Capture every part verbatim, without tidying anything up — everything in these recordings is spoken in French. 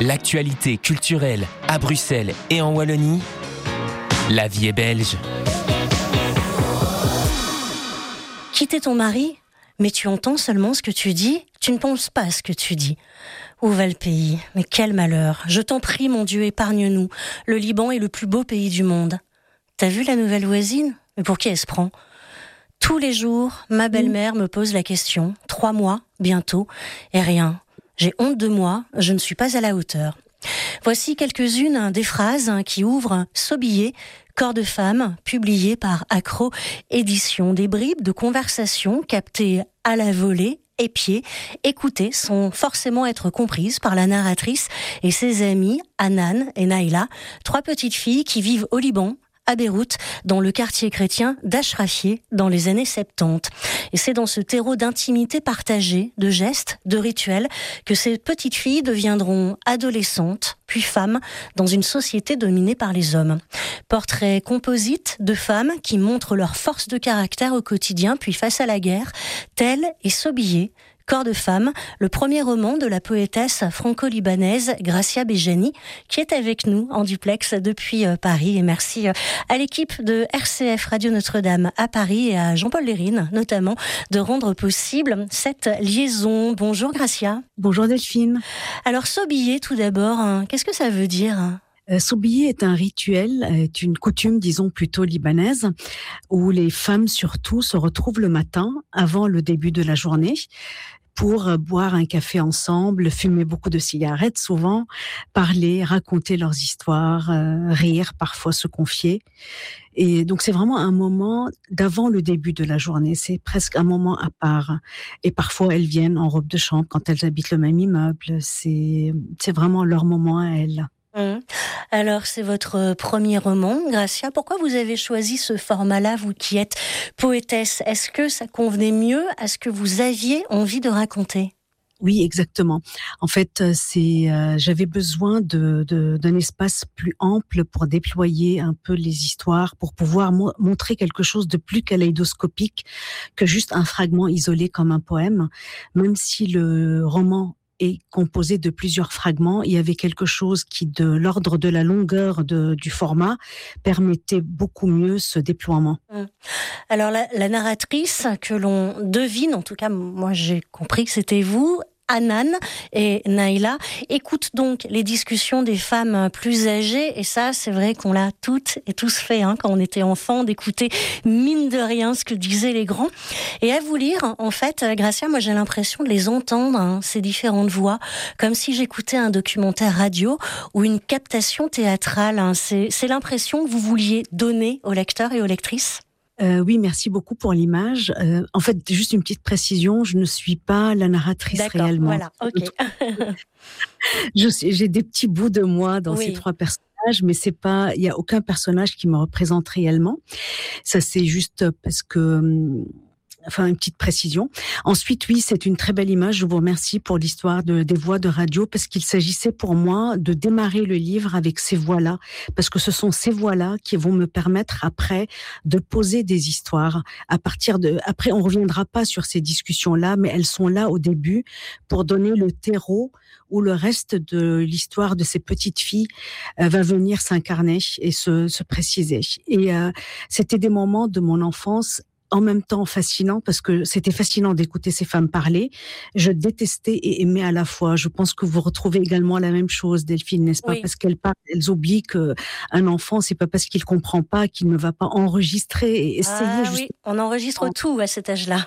L'actualité culturelle à Bruxelles et en Wallonie, la vie est belge. Quitter ton mari, mais tu entends seulement ce que tu dis, tu ne penses pas à ce que tu dis. Où va le pays? Mais quel malheur! Je t'en prie, mon Dieu, épargne-nous. Le Liban est le plus beau pays du monde. T'as vu la nouvelle voisine? Mais pour qui elle se prend? Tous les jours, ma belle-mère me pose la question. Trois mois, bientôt, et rien. J'ai honte de moi, je ne suis pas à la hauteur. Voici quelques-unes des phrases qui ouvrent Sobillet, Corps de femme, publié par Accro Édition. Des bribes de conversation captées à la volée, épiées, écoutées, sans forcément être comprises par la narratrice et ses amies, Hanan et Naïla, trois petites filles qui vivent au Liban, à Beyrouth, dans le quartier chrétien d'Achrafieh, dans les années soixante-dix. Et c'est dans ce terreau d'intimité partagée, de gestes, de rituels, que ces petites filles deviendront adolescentes, puis femmes, dans une société dominée par les hommes. Portrait composite de femmes qui montrent leur force de caractère au quotidien, puis face à la guerre, telle est Sobillet, Corps de femme, le premier roman de la poétesse franco-libanaise Gracia Bejani, qui est avec nous en duplex depuis Paris. Et merci à l'équipe de R C F Radio Notre-Dame à Paris et à Jean-Paul Lérine, notamment, de rendre possible cette liaison. Bonjour Gracia. Bonjour Delphine. Alors Sobillet, tout d'abord, hein, qu'est-ce que ça veut dire? Euh, Sobillet est un rituel, est une coutume, disons, plutôt libanaise, où les femmes surtout se retrouvent le matin, avant le début de la journée, pour boire un café ensemble, fumer beaucoup de cigarettes souvent, parler, raconter leurs histoires, euh, rire, parfois se confier. Et donc c'est vraiment un moment d'avant le début de la journée, c'est presque un moment à part. Et parfois elles viennent en robe de chambre quand elles habitent le même immeuble, c'est, c'est vraiment leur moment à elles. Mmh. Alors, c'est votre premier roman, Gracia. Pourquoi vous avez choisi ce format-là, vous qui êtes poétesse? Est-ce que ça convenait mieux à ce que vous aviez envie de raconter? Oui, exactement. En fait, c'est, euh, j'avais besoin de, de, d'un espace plus ample pour déployer un peu les histoires, pour pouvoir mo- montrer quelque chose de plus kaléidoscopique que juste un fragment isolé comme un poème. Même si le roman est composé de plusieurs fragments, il y avait quelque chose qui, de l'ordre de la longueur de, du format, permettait beaucoup mieux ce déploiement. Alors la, la narratrice que l'on devine, en tout cas moi j'ai compris que c'était vous, Hanan et Naïla, écoutent donc les discussions des femmes plus âgées, et ça c'est vrai qu'on l'a toutes et tous fait hein, quand on était enfant, d'écouter mine de rien ce que disaient les grands. Et à vous lire, en fait, Gracia, moi j'ai l'impression de les entendre, hein, ces différentes voix, comme si j'écoutais un documentaire radio ou une captation théâtrale. Hein. C'est, c'est l'impression que vous vouliez donner aux lecteurs et aux lectrices? Euh, oui, merci beaucoup pour l'image. Euh, en fait, juste une petite précision, je ne suis pas la narratrice D'accord, réellement. Voilà, ok. je suis, j'ai des petits bouts de moi dans oui. ces trois personnages, mais c'est pas, il y a aucun personnage qui me représente réellement. Ça, c'est juste parce que. Enfin, une petite précision. Ensuite, oui, c'est une très belle image. Je vous remercie pour l'histoire de, des voix de radio, parce qu'il s'agissait pour moi de démarrer le livre avec ces voix-là, parce que ce sont ces voix-là qui vont me permettre après de poser des histoires. À partir de, après, on reviendra pas sur ces discussions-là, mais elles sont là au début pour donner le terreau où le reste de l'histoire de ces petites filles euh, va venir s'incarner et se, se préciser. Et euh, c'était des moments de mon enfance en même temps fascinant, parce que c'était fascinant d'écouter ces femmes parler. Je détestais et aimais à la fois. Je pense que vous retrouvez également la même chose, Delphine, n'est-ce pas? Oui. Parce qu'elles parlent, elles oublient qu'un enfant, c'est pas parce qu'il comprend pas qu'il ne va pas enregistrer et essayer. Ah juste... oui, on enregistre tout à cet âge-là.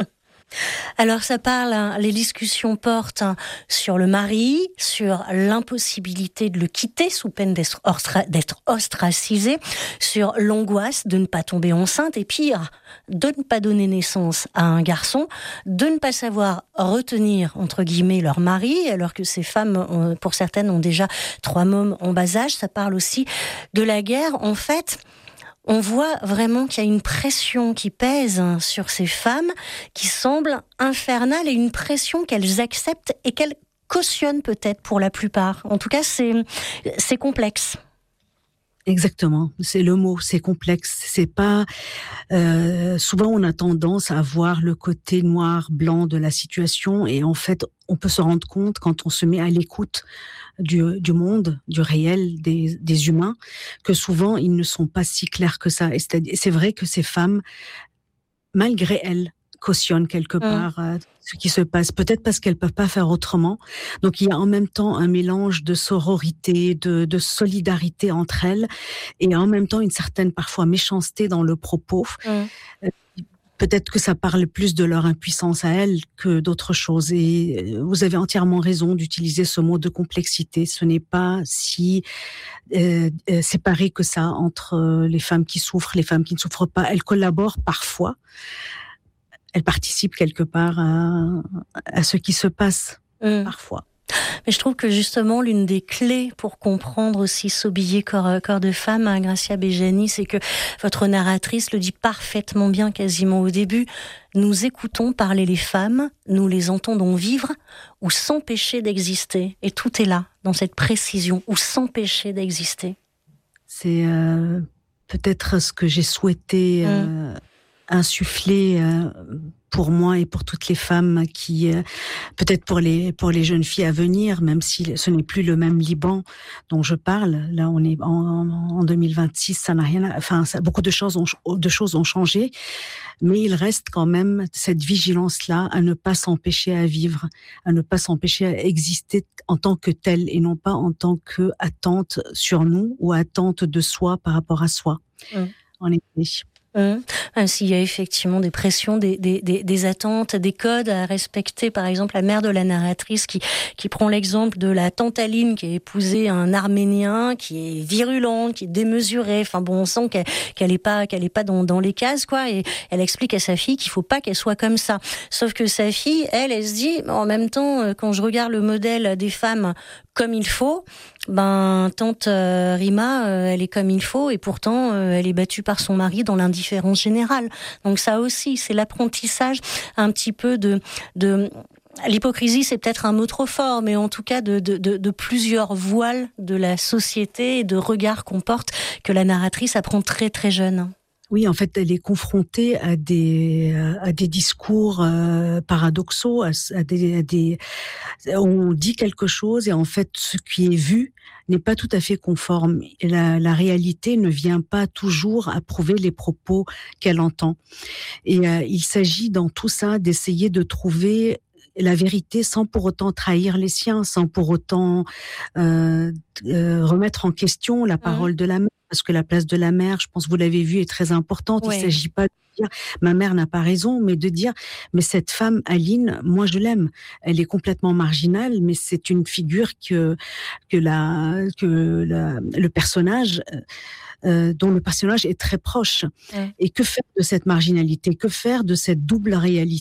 Alors ça parle, hein, les discussions portent hein, sur le mari, sur l'impossibilité de le quitter sous peine d'être, ostra- d'être ostracisé, sur l'angoisse de ne pas tomber enceinte et pire, de ne pas donner naissance à un garçon, de ne pas savoir retenir entre guillemets leur mari, alors que ces femmes, ont, pour certaines, ont déjà trois mômes en bas âge. Ça parle aussi de la guerre. En fait, on voit vraiment qu'il y a une pression qui pèse sur ces femmes qui semble infernale, et une pression qu'elles acceptent et qu'elles cautionnent peut-être pour la plupart. En tout cas, c'est, c'est complexe. Exactement, c'est le mot, c'est complexe. C'est pas euh, souvent on a tendance à voir le côté noir, blanc de la situation, et en fait, on peut se rendre compte quand on se met à l'écoute du, du monde, du réel, des, des humains, que souvent ils ne sont pas si clairs que ça. Et c'est, c'est vrai que ces femmes, malgré elles, cautionnent quelque part mmh. euh, ce qui se passe, peut-être parce qu'elles peuvent pas faire autrement. Donc il y a en même temps un mélange de sororité, de, de solidarité entre elles, et en même temps une certaine parfois méchanceté dans le propos. Mmh. Euh, peut-être que ça parle plus de leur impuissance à elles que d'autres choses. Et vous avez entièrement raison d'utiliser ce mot de complexité. Ce n'est pas si euh, séparé que ça entre les femmes qui souffrent, les femmes qui ne souffrent pas. Elles collaborent parfois. Elle participe quelque part à, à ce qui se passe, mmh. parfois. Mais je trouve que justement, l'une des clés pour comprendre aussi S'habiller corps, corps de femme, hein, Gracia Bejani, c'est que votre narratrice le dit parfaitement bien quasiment au début. Nous écoutons parler les femmes, nous les entendons vivre ou s'empêcher d'exister. Et tout est là, dans cette précision, ou s'empêcher d'exister. C'est euh, peut-être ce que j'ai souhaité... Mmh. Euh, insufflé euh, pour moi et pour toutes les femmes qui, euh, peut-être pour les pour les jeunes filles à venir, même si ce n'est plus le même Liban dont je parle. Là, on est en, en deux mille vingt-six, ça n'a rien, à, enfin, ça, beaucoup de choses ont de choses ont changé, mais il reste quand même cette vigilance-là à ne pas s'empêcher à vivre, à ne pas s'empêcher à exister en tant que telle et non pas en tant que attente sur nous ou attente de soi par rapport à soi. Mmh. En effet. Mmh. Même s'il y a effectivement des pressions, des, des, des, des attentes, des codes à respecter. Par exemple, la mère de la narratrice qui, qui prend l'exemple de la tante Aline qui a épousé un Arménien, qui est virulent, qui est démesuré. Enfin bon, on sent qu'elle, qu'elle est pas, qu'elle est pas dans, dans les cases, quoi. Et elle explique à sa fille qu'il faut pas qu'elle soit comme ça. Sauf que sa fille, elle, elle se dit, en même temps, quand je regarde le modèle des femmes comme il faut, ben tante euh, Rima, euh, elle est comme il faut, et pourtant euh, elle est battue par son mari dans l'indifférence générale. Donc ça aussi, c'est l'apprentissage un petit peu de de l'hypocrisie, c'est peut-être un mot trop fort, mais en tout cas de de de, de plusieurs voiles de la société et de regards qu'on porte que la narratrice apprend très très jeune. Oui, en fait, elle est confrontée à des à des discours euh, paradoxaux, à, à, des, à des. On dit quelque chose et en fait, ce qui est vu n'est pas tout à fait conforme. Et la, la réalité ne vient pas toujours approuver les propos qu'elle entend. Et euh, il s'agit dans tout ça d'essayer de trouver la vérité sans pour autant trahir les siens, sans pour autant euh, euh, remettre en question la parole mmh. de la mère. Parce que la place de la mère, je pense que vous l'avez vu, est très importante. Ouais. Il ne s'agit pas de dire « ma mère n'a pas raison », mais de dire « mais cette femme, Aline, moi je l'aime. Elle est complètement marginale, mais c'est une figure que, que, la, que la, le personnage... Euh, dont le personnage est très proche. Ouais. Et que faire de cette marginalité ? Que faire de cette double réalité ?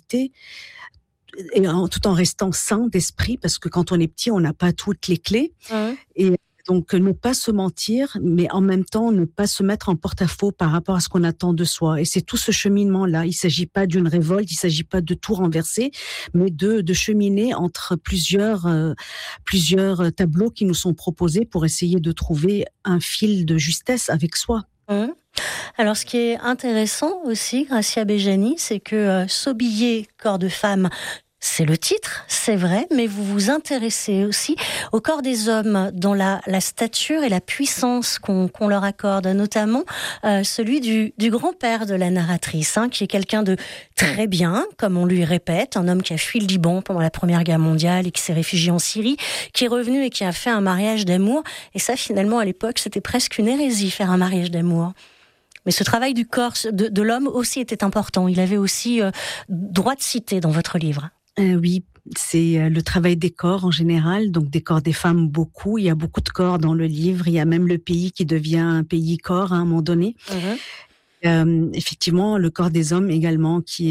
Et en, tout en restant sain d'esprit, parce que quand on est petit, on n'a pas toutes les clés. Ouais. Et donc, ne pas se mentir, mais en même temps, ne pas se mettre en porte-à-faux par rapport à ce qu'on attend de soi. Et c'est tout ce cheminement-là. Il ne s'agit pas d'une révolte, il ne s'agit pas de tout renverser, mais de, de cheminer entre plusieurs, euh, plusieurs tableaux qui nous sont proposés pour essayer de trouver un fil de justesse avec soi. Mmh. Alors, ce qui est intéressant aussi, Gracia Bejani, c'est que euh, S'habiller corps de femme, c'est le titre, c'est vrai, mais vous vous intéressez aussi au corps des hommes dans la, la stature et la puissance qu'on, qu'on leur accorde, notamment euh, celui du, du grand-père de la narratrice, hein, qui est quelqu'un de très bien, comme on lui répète, un homme qui a fui le Liban pendant la Première Guerre mondiale et qui s'est réfugié en Syrie, qui est revenu et qui a fait un mariage d'amour. Et ça, finalement, à l'époque, c'était presque une hérésie, faire un mariage d'amour. Mais ce travail du corps de, de l'homme aussi était important. Il avait aussi euh, droit de citer dans votre livre. Euh, oui, c'est le travail des corps en général, donc des corps des femmes beaucoup. Il y a beaucoup de corps dans le livre. Il y a même le pays qui devient un pays corps à un moment donné. Mmh. Euh, effectivement, le corps des hommes également, qui est,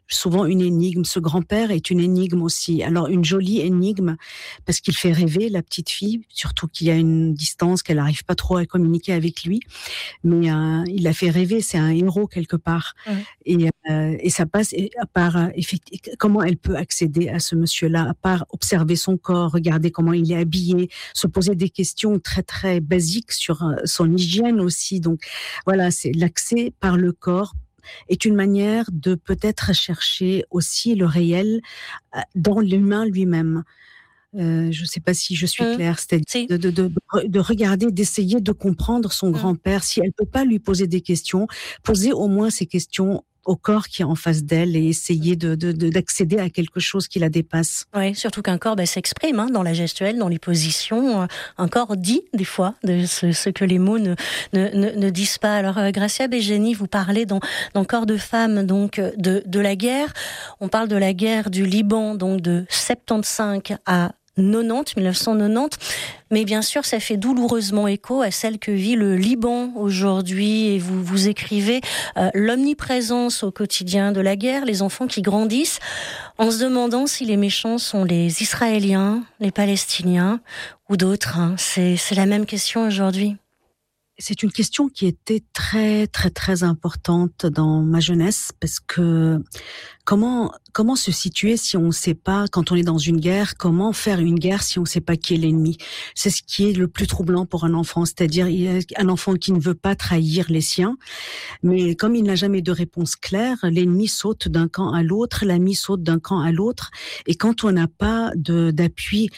souvent une énigme. Ce grand-père est une énigme aussi. Alors, une jolie énigme, parce qu'il fait rêver la petite fille, surtout qu'il y a une distance, qu'elle n'arrive pas trop à communiquer avec lui. Mais euh, il la fait rêver, c'est un héros quelque part. Mmh. Et, euh, et ça passe à part, euh, comment elle peut accéder à ce monsieur-là, à part observer son corps, regarder comment il est habillé, se poser des questions très, très basiques sur euh, son hygiène aussi. Donc, voilà, c'est l'accès par le corps est une manière de peut-être chercher aussi le réel dans l'humain lui-même. Euh, je ne sais pas si je suis claire, c'est-à-dire de, de, de, de regarder, d'essayer de comprendre son mmh. grand-père. Si elle ne peut pas lui poser des questions, poser au moins ces questions au corps qui est en face d'elle et essayer de, de, de, d'accéder à quelque chose qui la dépasse. Oui, surtout qu'un corps ben, s'exprime hein, dans la gestuelle, dans les positions. Un corps dit, des fois, de ce, ce que les mots ne, ne, ne, ne disent pas. Alors, euh, Gracia Begeni, vous parlez dans, dans Corps de femme donc, de, de la guerre. On parle de la guerre du Liban, donc de soixante-quinze à mille neuf cent quatre-vingt-dix, mais bien sûr ça fait douloureusement écho à celle que vit le Liban aujourd'hui, et vous, vous écrivez euh, l'omniprésence au quotidien de la guerre, les enfants qui grandissent en se demandant si les méchants sont les Israéliens, les Palestiniens ou d'autres, hein. c'est, c'est la même question aujourd'hui. C'est une question qui était très, très, très importante dans ma jeunesse, parce que comment, comment se situer si on ne sait pas, quand on est dans une guerre, comment faire une guerre si on ne sait pas qui est l'ennemi? C'est ce qui est le plus troublant pour un enfant, c'est-à-dire un enfant qui ne veut pas trahir les siens, mais comme il n'a jamais de réponse claire, l'ennemi saute d'un camp à l'autre, l'ami saute d'un camp à l'autre, et quand on n'a pas de, d'appui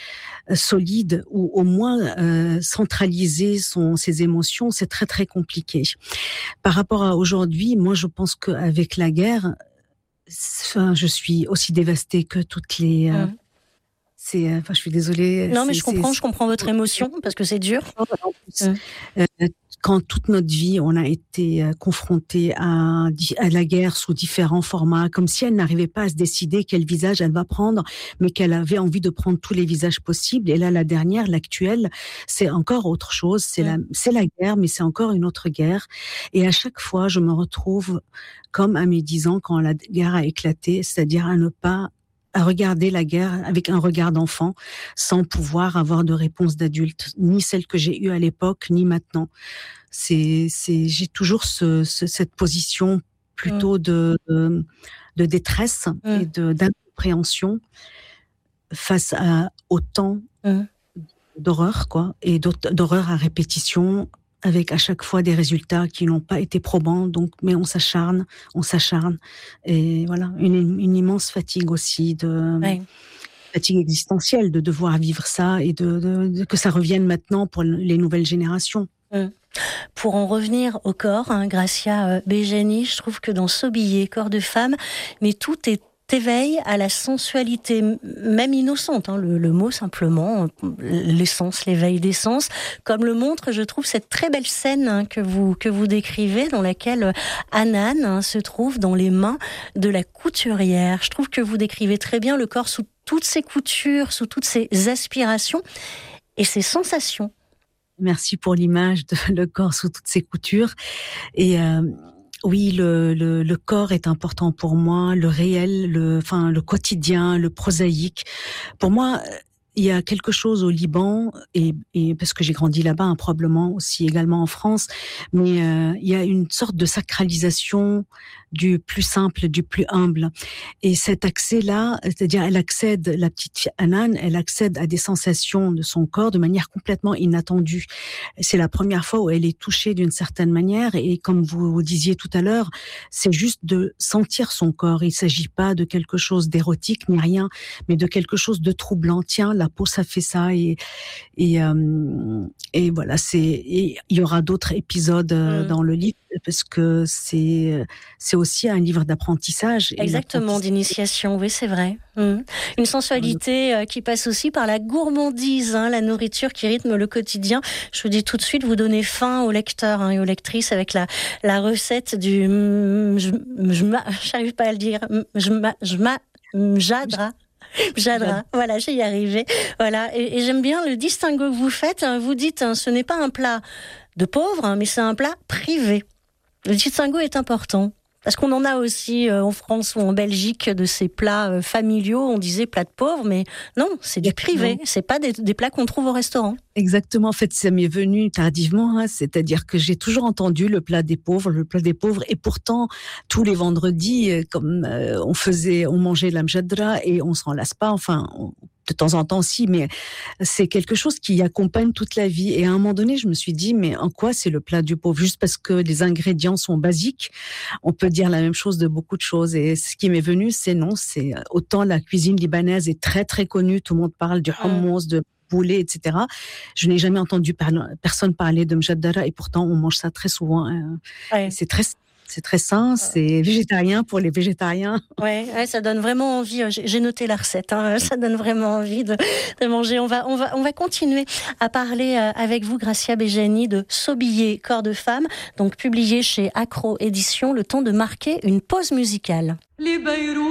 solide ou au moins euh, centraliser son, ses émotions, c'est très très compliqué. Par rapport à aujourd'hui, moi je pense qu'avec la guerre, enfin, je suis aussi dévastée que toutes les... Euh, mmh. c'est, enfin, je suis désolée. Non, mais c'est, je comprends, c'est, je comprends votre émotion parce que c'est dur. En plus, mmh. euh, quand toute notre vie, on a été confrontés à, à la guerre sous différents formats, comme si elle n'arrivait pas à se décider quel visage elle va prendre, mais qu'elle avait envie de prendre tous les visages possibles. Et là, la dernière, l'actuelle, c'est encore autre chose. C'est, mmh. la, c'est la guerre, mais c'est encore une autre guerre. Et à chaque fois, je me retrouve comme à mes dix ans quand la guerre a éclaté, c'est-à-dire à ne pas à regarder la guerre avec un regard d'enfant, sans pouvoir avoir de réponse d'adulte, ni celle que j'ai eue à l'époque, ni maintenant. C'est, c'est, j'ai toujours ce, ce, cette position plutôt mmh. de, de, de détresse mmh. et de, d'incompréhension face à autant mmh. d'horreur, quoi, et d'horreur à répétition, avec à chaque fois des résultats qui n'ont pas été probants, donc, mais on s'acharne, on s'acharne, et voilà, une, une immense fatigue aussi, de ouais. fatigue existentielle de devoir vivre ça et de, de, de que ça revienne maintenant pour les nouvelles générations. Mmh. Pour en revenir au corps, hein, Gracia Begeni, je trouve que dans Sobillé, Corps de femme, mais tout est éveil à la sensualité, même innocente, hein, le, le mot simplement, l'essence, l'éveil des sens, comme le montre, je trouve, cette très belle scène hein, que vous que vous décrivez, dans laquelle Hanan hein, se trouve dans les mains de la couturière. Je trouve que vous décrivez très bien le corps sous toutes ses coutures, sous toutes ses aspirations et ses sensations. Merci pour l'image de le corps sous toutes ses coutures. Et euh, oui, le, le, le corps est important pour moi, le réel, le, enfin, le quotidien, le prosaïque. Pour moi, il y a quelque chose au Liban, et, et parce que j'ai grandi là-bas, hein, probablement aussi également en France, mais euh, il y a une sorte de sacralisation du plus simple, du plus humble. Et cet accès-là, c'est-à-dire elle accède, la petite Hanan, elle accède à des sensations de son corps de manière complètement inattendue. C'est la première fois où elle est touchée d'une certaine manière, et comme vous, vous disiez tout à l'heure, c'est juste de sentir son corps. Il ne s'agit pas de quelque chose d'érotique ni rien, mais de quelque chose de troublant. Tiens, la peau, ça fait ça, et et euh, et voilà, c'est. Et il y aura d'autres épisodes mmh. dans le livre, parce que c'est c'est aussi un livre d'apprentissage. Exactement, d'initiation, oui, c'est vrai. Mmh. Une sensualité euh, qui passe aussi par la gourmandise, hein, la nourriture qui rythme le quotidien. Je vous dis tout de suite, vous donnez faim aux lecteurs hein, et aux lectrices avec la, la recette du... Je n'arrive pas à le dire. Mjadra. Mjadra, voilà, j'ai y arrivé. Voilà, et, et j'aime bien le distinguo que vous faites. Hein, vous dites, hein, ce n'est pas un plat de pauvres, hein, mais c'est un plat privé. Le distinguo est important. Parce qu'on en a aussi euh, en France ou en Belgique de ces plats euh, familiaux, on disait plats de pauvres, mais non, c'est du privé, c'est pas des, des plats qu'on trouve au restaurant. Exactement, en fait, ça m'est venu tardivement, hein, c'est-à-dire que j'ai toujours entendu le plat des pauvres, le plat des pauvres, et pourtant, tous les vendredis, comme euh, on faisait, on mangeait la mjadra et on s'en lasse pas, enfin, on, de temps en temps aussi, mais c'est quelque chose qui accompagne toute la vie. Et à un moment donné, je me suis dit, mais en quoi c'est le plat du pauvre? Juste parce que les ingrédients sont basiques, on peut dire la même chose de beaucoup de choses. Et ce qui m'est venu, c'est non, c'est autant la cuisine libanaise est très très connue, tout le monde parle du hummus, de poulet, et cetera. Je n'ai jamais entendu par- personne parler de mjaddara et pourtant on mange ça très souvent. Hein. Ouais. C'est très C'est très sain, c'est végétarien pour les végétariens. Ouais, ouais, ça donne vraiment envie. J'ai noté la recette, hein, ça donne vraiment envie de, de manger. On va, on va, on va continuer à parler avec vous, Gracia Bejani, de Sobillé, corps de femme, donc publié chez Accro Éditions. Le temps de marquer une pause musicale. Les